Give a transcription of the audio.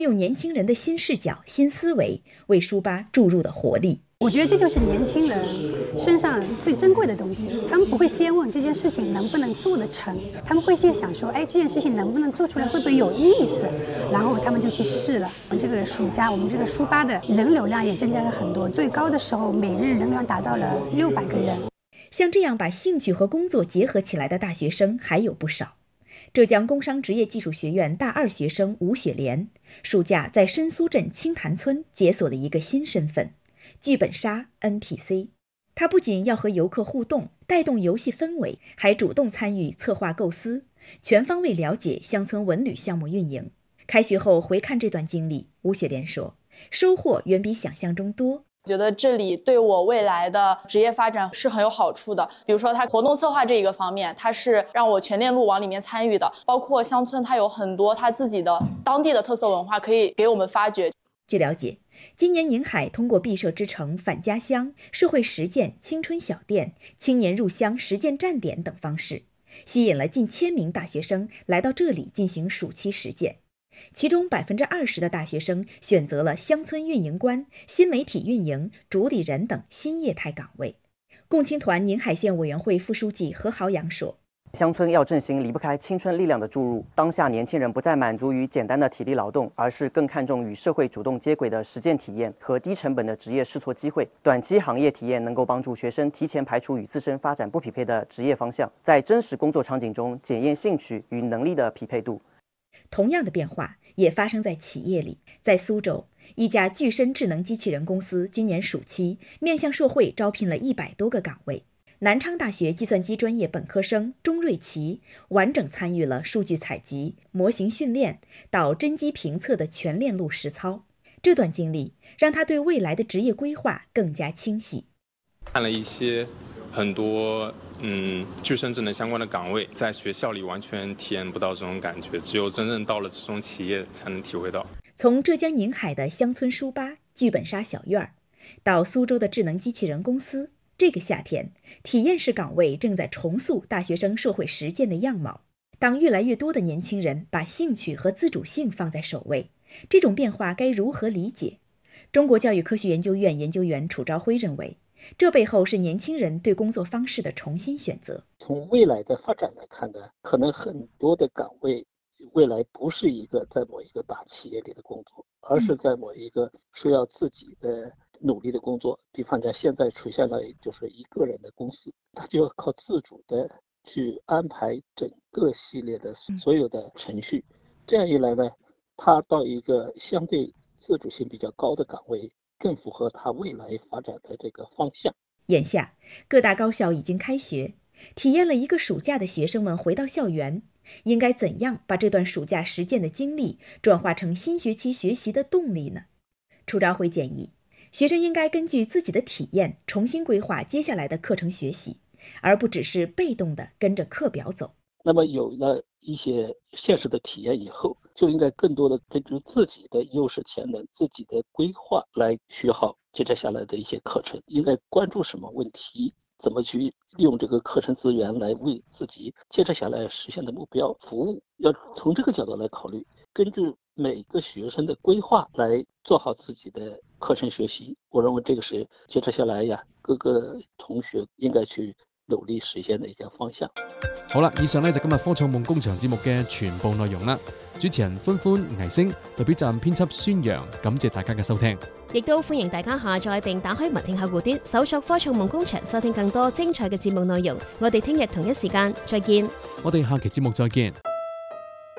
用年轻人的新视角、新思维为书吧注入的活力。 我觉得这就是年轻人身上最珍贵的东西。他们不会先问这件事情能不能做得成，他们会先想说，哎，这件事情能不能做出来，会不会有意思，然后他们就去试了。这个暑假我们这个书吧的人流量也增加了很多，最高的时候每日人流量达到了600个人。 像这样把兴趣和工作结合起来的大学生还有不少。浙江工商职业技术学院大2学生吴雪莲，暑假在深苏镇青潭村解锁了一个新身份——剧本杀 NPC。他不仅要和游客互动，带动游戏氛围，还主动参与策划构思，全方位了解乡村文旅项目运营。开学后回看这段经历，吴雪莲说，收获远比想象中多。 觉得这里对我未来的职业发展是很有好处的。比如说它活动策划这一个方面，它是让我全链路往里面参与的，包括乡村它有很多它自己的当地的特色文化可以给我们发掘。 据了解，今年宁海通过毕设之城返家乡、社会实践、青春小店、青年入乡实践站点等方式，吸引了近1000名大学生来到这里进行暑期实践。其中20%的大学生选择了乡村运营官、新媒体运营、主理人等新业态岗位。共青团宁海县委员会副书记何豪阳说， 乡村要振兴，离不开青春力量的注入。当下年轻人不再满足于简单的体力劳动，而是更看重与社会主动接轨的实践体验和低成本的职业试错机会。短期行业体验能够帮助学生提前排除与自身发展不匹配的职业方向，在真实工作场景中检验兴趣与能力的匹配度。 同样的变化也发生在企业里。在苏州，一家具身智能机器人公司今年暑期面向社会招聘了100多个岗位。南昌大学计算机专业本科生钟瑞奇完整参与了数据采集、模型训练到真机评测的全链路实操。这段经历让他对未来的职业规划更加清晰。 看了一些很多具身智能相关的岗位，在学校里完全体验不到这种感觉，只有真正到了这种企业才能体会到。 从浙江宁海的乡村书吧、剧本杀小院儿，到苏州的智能机器人公司，这个夏天，体验式岗位正在重塑大学生社会实践的样貌。当越来越多的年轻人把兴趣和自主性放在首位，这种变化该如何理解？中国教育科学研究院研究员楚朝晖认为，这背后是年轻人对工作方式的重新选择。 从未来的发展来看呢，可能很多的岗位未来不是一个在某一个大企业里的工作，而是在某一个需要自己的努力的工作。比方讲，现在出现了就是一个人的公司，他就要靠自主的去安排整个系列的所有的程序。这样一来呢，他到一个相对自主性比较高的岗位，更符合他未来发展的这个方向。 眼下，各大高校已经开学，体验了一个暑假的学生们回到校园，应该怎样把这段暑假实践的经历转化成新学期学习的动力呢？楚朝晖建议，学生应该根据自己的体验重新规划接下来的课程学习，而不只是被动地跟着课表走。 那么有了一些现实的体验以后，就应该更多的根据自己的优势潜能、自己的规划来学好接着下来的一些课程，应该关注什么问题，怎么去利用这个课程资源来为自己接着下来实现的目标服务。要从这个角度来考虑，根据每个学生的规划来做好自己的课程学习。我认为这个是接着下来各个同學應該去努力實現的一個方向。 好啦，以上呢就今日科創夢工場節目嘅全部內容啦。主持人歡歡、倪星，代表站編輯孫陽，感謝大家嘅收聽。 亦都歡迎大家下載並打開文聽客戶端，搜索科創夢工場，收聽更多精彩嘅節目內容。我哋聽日同一時間再見。 我哋下期節目再見。